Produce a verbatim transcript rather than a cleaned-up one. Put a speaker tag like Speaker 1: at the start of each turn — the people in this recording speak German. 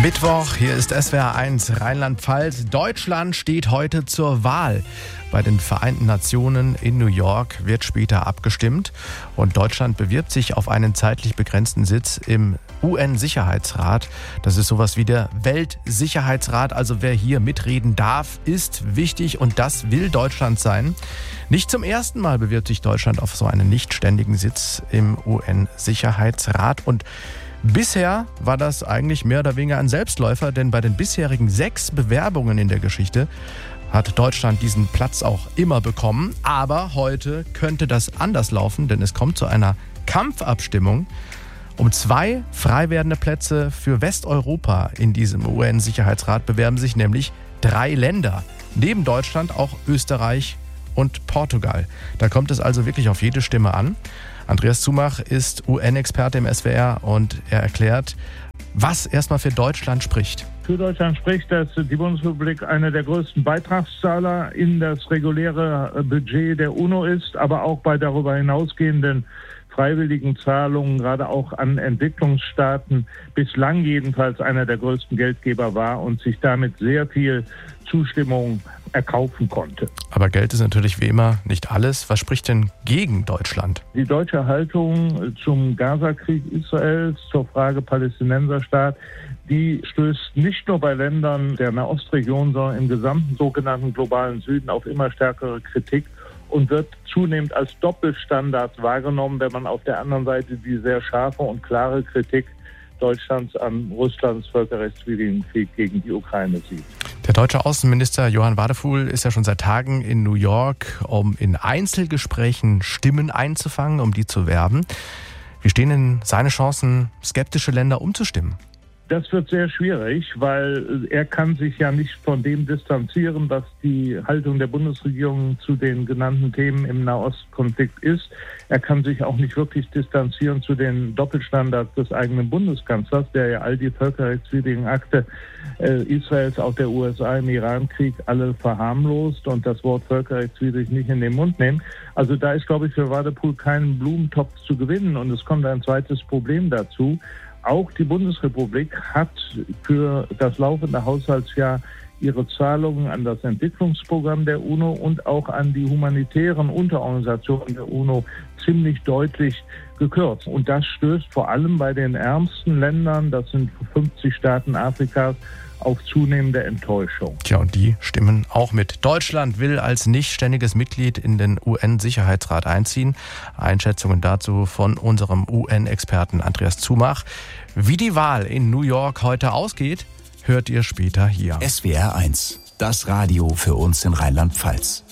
Speaker 1: Mittwoch, hier ist S W R eins Rheinland-Pfalz. Deutschland steht heute zur Wahl. Bei den Vereinten Nationen in New York wird später abgestimmt. Und Deutschland bewirbt sich auf einen zeitlich begrenzten Sitz im U N-Sicherheitsrat. Das ist sowas wie der Weltsicherheitsrat. Also wer hier mitreden darf, ist wichtig und das will Deutschland sein. Nicht zum ersten Mal bewirbt sich Deutschland auf so einen nichtständigen Sitz im U N-Sicherheitsrat. Und bisher war das eigentlich mehr oder weniger ein Selbstläufer, denn bei den bisherigen sechs Bewerbungen in der Geschichte hat Deutschland diesen Platz auch immer bekommen. Aber heute könnte das anders laufen, denn es kommt zu einer Kampfabstimmung. Um zwei frei werdende Plätze für Westeuropa in diesem U N-Sicherheitsrat bewerben sich nämlich drei Länder. Neben Deutschland auch Österreich und Portugal. Da kommt es also wirklich auf jede Stimme an. Andreas Zumach ist U N-Experte im S W R und er erklärt, was erstmal für Deutschland spricht.
Speaker 2: Für Deutschland spricht, dass die Bundesrepublik einer der größten Beitragszahler in das reguläre Budget der UNO ist, aber auch bei darüber hinausgehenden freiwilligen Zahlungen, gerade auch an Entwicklungsstaaten, bislang jedenfalls einer der größten Geldgeber war und sich damit sehr viel Zustimmung erkaufen konnte.
Speaker 1: Aber Geld ist natürlich wie immer nicht alles. Was spricht denn gegen Deutschland?
Speaker 2: Die deutsche Haltung zum Gaza-Krieg Israels, zur Frage Palästinenserstaat, die stößt nicht nur bei Ländern der Nahostregion, sondern im gesamten sogenannten globalen Süden auf immer stärkere Kritik und wird zunehmend als Doppelstandard wahrgenommen, wenn man auf der anderen Seite die sehr scharfe und klare Kritik Deutschlands an Russlands völkerrechtswidrigen Krieg gegen die Ukraine sieht.
Speaker 1: Der deutsche Außenminister Johann Wadephul ist ja schon seit Tagen in New York, um in Einzelgesprächen Stimmen einzufangen, um die zu werben. Wie stehen denn seine Chancen, skeptische Länder umzustimmen?
Speaker 2: Das wird sehr schwierig, weil er kann sich ja nicht von dem distanzieren, was die Haltung der Bundesregierung zu den genannten Themen im Nahostkonflikt ist. Er kann sich auch nicht wirklich distanzieren zu den Doppelstandards des eigenen Bundeskanzlers, der ja all die völkerrechtswidrigen Akte äh, Israels, auch der U S A im Irankrieg, alle verharmlost und das Wort völkerrechtswidrig nicht in den Mund nimmt. Also da ist, glaube ich, für Wadephul keinen Blumentopf zu gewinnen. Und es kommt ein zweites Problem dazu. Auch die Bundesrepublik hat für das laufende Haushaltsjahr ihre Zahlungen an das Entwicklungsprogramm der UNO und auch an die humanitären Unterorganisationen der UNO ziemlich deutlich gekürzt. Und das stößt vor allem bei den ärmsten Ländern, das sind fünfzig Staaten Afrikas, auf zunehmende Enttäuschung.
Speaker 1: Tja, und die stimmen auch mit. Deutschland will als nichtständiges Mitglied in den U N-Sicherheitsrat einziehen. Einschätzungen dazu von unserem U N-Experten Andreas Zumach. Wie die Wahl in New York heute ausgeht, hört ihr später hier.
Speaker 3: S W R eins, das Radio für uns in Rheinland-Pfalz.